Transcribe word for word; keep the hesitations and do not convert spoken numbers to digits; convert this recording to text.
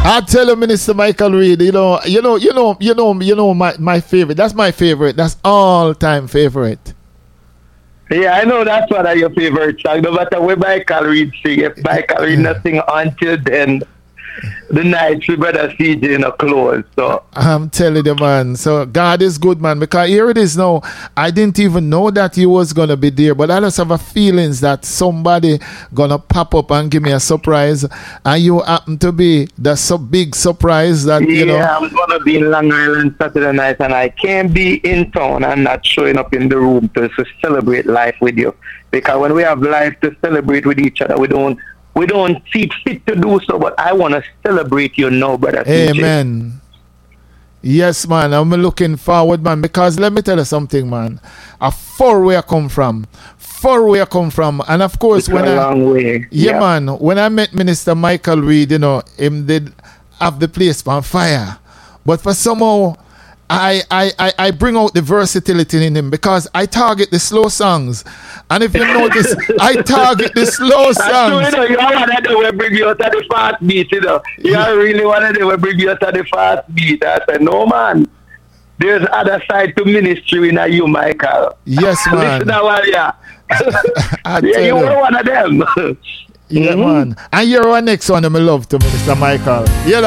I tell you, Minister Michael Reid, you know, you know, you know, you know, you know, my, my favorite. That's my favorite. That's all-time favorite. Yeah, I know that's one of your favorite songs. No matter where Michael Reid sing, if Michael Reid not sing until then, the night we better C J in a close. So I'm telling you, man. So God is good, man. Because here it is now. I didn't even know that you was gonna be there, but I just have a feelings that somebody gonna pop up and give me a surprise, and you happen to be the so big surprise that you yeah, know. I'm gonna be in Long Island Saturday night, and I can't be in town and not showing up in the room to, to celebrate life with you. Because when we have life to celebrate with each other, we don't. We don't see fit to do so, but I want to celebrate you now, brother. Amen. Yes, man. I'm looking forward, man, because let me tell you something, man. A far where I come from. Far where I come from. And of course, it's when a I... long way. Yeah, yeah, man. When I met Minister Michael Reid, you know, him did have the place on fire. But for somehow... I, I, I, I bring out the versatility in him because I target the slow songs. And if you notice, I target the slow songs. You know, you are one of them will bring you out of the fast beat, you know. You are really one of them will bring you out of the fast beat. I said, no, man. There's other side to ministry in you, Michael. Yes, man. Listen to what, yeah. Yeah, you were one of them. Yeah, mm-hmm. man. And you're our next one, I love to Minister Michael. Yeah.